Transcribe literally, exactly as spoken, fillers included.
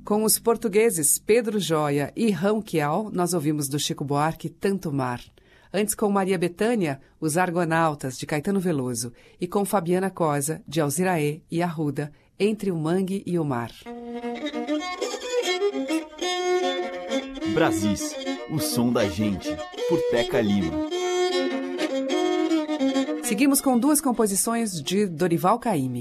Com os portugueses Pedro Joia e Rão Quial, nós ouvimos do Chico Buarque Tanto Mar. Antes, com Maria Bethânia, Os Argonautas, de Caetano Veloso. E com Fabiana Cosa, de Alziraê e Arruda, Entre o Mangue e o Mar. Brasis, o som da gente, por Teca Lima. Seguimos com duas composições de Dorival Caymmi.